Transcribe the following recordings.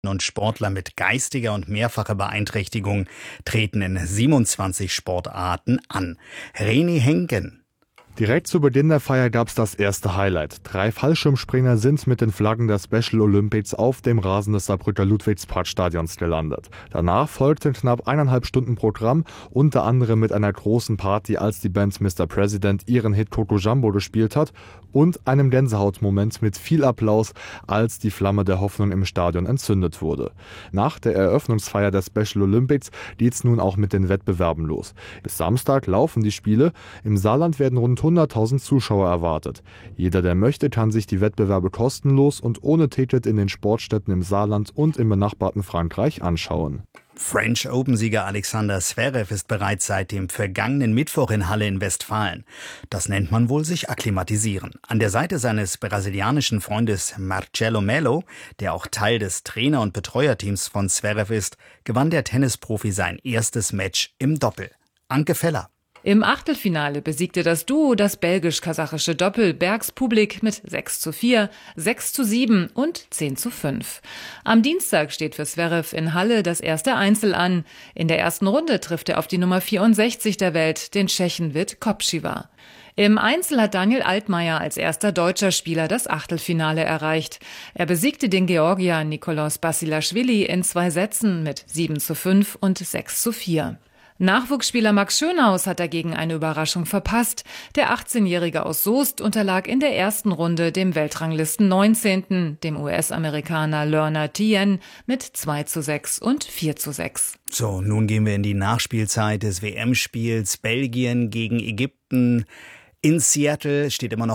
und Sportler mit geistiger und mehrfacher Beeinträchtigung treten in 27 Sportarten an. René Henken. Direkt zu Beginn der Feier gab es das erste Highlight. 3 Fallschirmspringer sind mit den Flaggen der Special Olympics auf dem Rasen des Saarbrücker Ludwigsparkstadions gelandet. Danach folgten knapp 1,5 Stunden Programm, unter anderem mit einer großen Party, als die Band Mr. President ihren Hit Coco Jumbo gespielt hat, und einem Gänsehautmoment mit viel Applaus, als die Flamme der Hoffnung im Stadion entzündet wurde. Nach der Eröffnungsfeier der Special Olympics geht's nun auch mit den Wettbewerben los. Bis Samstag laufen die Spiele. Im Saarland werden rund 100.000 Zuschauer erwartet. Jeder, der möchte, kann sich die Wettbewerbe kostenlos und ohne Ticket in den Sportstätten im Saarland und im benachbarten Frankreich anschauen. French Open-Sieger Alexander Zverev ist bereits seit dem vergangenen Mittwoch in Halle in Westfalen. Das nennt man wohl sich akklimatisieren. An der Seite seines brasilianischen Freundes Marcelo Melo, der auch Teil des Trainer- und Betreuerteams von Zverev ist, gewann der Tennisprofi sein erstes Match im Doppel. Anke Feller. Im Achtelfinale besiegte das Duo das belgisch-kasachische Doppel Bergs Public mit 6:4, 6:7 und 10:5. Am Dienstag steht für Zverev in Halle das erste Einzel an. In der ersten Runde trifft er auf die Nummer 64 der Welt, den Tschechen Vit Kopčiva. Im Einzel hat Daniel Altmaier als erster deutscher Spieler das Achtelfinale erreicht. Er besiegte den Georgier Nikoloz Basilashvili in 2 Sätzen mit 7:5 und 6:4. Nachwuchsspieler Max Schönhaus hat dagegen eine Überraschung verpasst. Der 18-Jährige aus Soest unterlag in der ersten Runde dem Weltranglisten 19., dem US-Amerikaner Lerner Tien, mit 2:6 und 4:6. So, nun gehen wir in die Nachspielzeit des WM-Spiels Belgien gegen Ägypten. In Seattle steht immer noch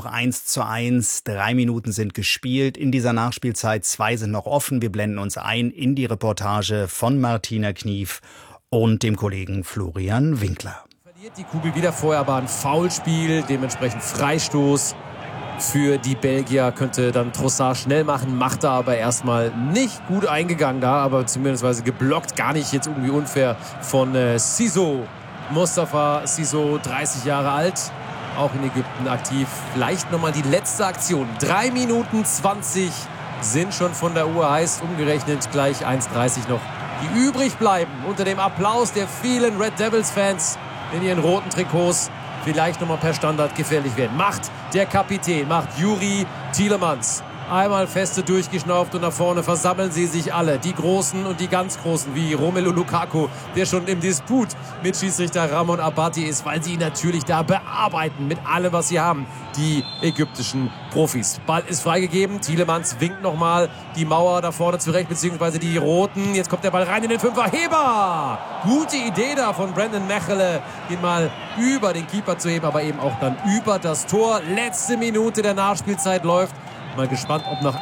1:1. 3 Minuten sind gespielt in dieser Nachspielzeit. 2 sind noch offen. Wir blenden uns ein in die Reportage von Martina Knief und dem Kollegen Florian Winkler. Verliert die Kugel wieder, vorher aber ein Foulspiel, dementsprechend Freistoß für die Belgier. Könnte dann Trossard schnell machen, macht er aber erstmal nicht. Gut eingegangen da, aber zumindest geblockt. Gar nicht jetzt irgendwie unfair von Siso. Mustafa Siso, 30 Jahre alt, auch in Ägypten aktiv. Vielleicht nochmal die letzte Aktion. 3 Minuten 20 sind schon von der Uhr, heißt umgerechnet gleich 1:30 noch, die übrig bleiben unter dem Applaus der vielen Red Devils-Fans in ihren roten Trikots. Vielleicht nochmal per Standard gefährlich werden. Macht der Kapitän, macht Juri Tielemans. Einmal feste durchgeschnauft und nach vorne versammeln sie sich alle. Die Großen und die ganz Großen, wie Romelu Lukaku, der schon im Disput mit Schiedsrichter Ramon Abati ist, weil sie ihn natürlich da bearbeiten mit allem, was sie haben, die ägyptischen Profis. Ball ist freigegeben, Tielemans winkt nochmal die Mauer da vorne zurecht, beziehungsweise die Roten. Jetzt kommt der Ball rein in den Fünfer. Heber! Gute Idee da von Brandon Mechele, ihn mal über den Keeper zu heben, aber eben auch dann über das Tor. Letzte Minute der Nachspielzeit läuft. Mal gespannt, ob noch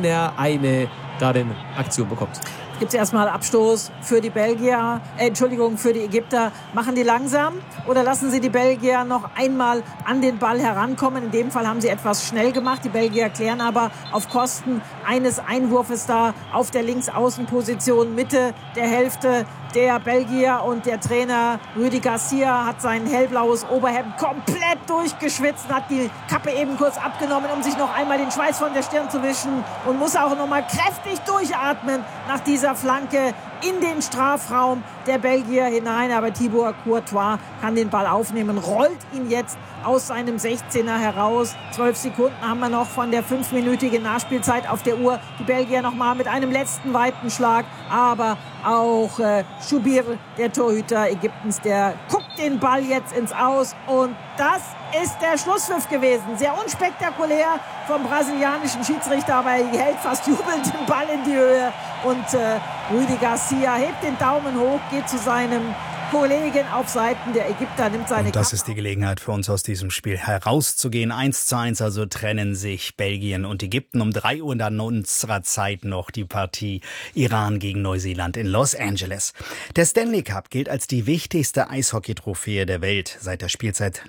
eine da den Aktion bekommt. Gibt es erstmal Abstoß für die Belgier, für die Ägypter. Machen die langsam oder lassen sie die Belgier noch einmal an den Ball herankommen? In dem Fall haben sie etwas schnell gemacht. Die Belgier klären aber auf Kosten eines Einwurfes da auf der Linksaußenposition, Mitte der Hälfte der Belgier, und der Trainer Rüdi Garcia hat sein hellblaues Oberhemd komplett durchgeschwitzt und hat die Kappe eben kurz abgenommen, um sich noch einmal den Schweiß von der Stirn zu wischen, und muss auch noch mal kräftig durchatmen nach dieser Flanke in den Strafraum der Belgier hinein. Aber Thibaut Courtois kann den Ball aufnehmen, rollt ihn jetzt aus seinem 16er heraus. 12 Sekunden haben wir noch von der 5-minütigen Nachspielzeit auf der Uhr. Die Belgier noch mal mit einem letzten weiten Schlag, aber auch Shubir, der Torhüter Ägyptens, der guckt den Ball jetzt ins Aus, und das ist der Schlusspfiff gewesen. Sehr unspektakulär vom brasilianischen Schiedsrichter, aber er hält fast jubelnd den Ball in die Höhe, und Rüdi Garcia hebt den Daumen hoch, geht zu seinem Kollegen auf Seiten der Ägypter, nimmt seine Und das ist die Gelegenheit für uns, aus diesem Spiel herauszugehen. 1:1, also trennen sich Belgien und Ägypten. Um 3 Uhr dann unserer Zeit noch die Partie Iran gegen Neuseeland in Los Angeles. Der Stanley Cup gilt als die wichtigste Eishockey-Trophäe der Welt. Seit der Spielzeit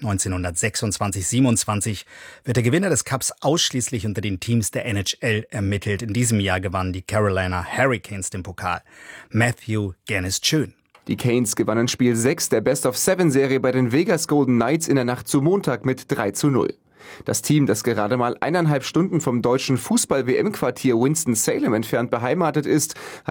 1926/27 wird der Gewinner des Cups ausschließlich unter den Teams der NHL ermittelt. In diesem Jahr gewannen die Carolina Hurricanes den Pokal. Matthew Guinness-Schön. Die Canes gewannen Spiel 6 der Best-of-7-Serie bei den Vegas Golden Knights in der Nacht zu Montag mit 3:0. Das Team, das gerade mal 1,5 Stunden vom deutschen Fußball-WM-Quartier Winston-Salem entfernt beheimatet ist,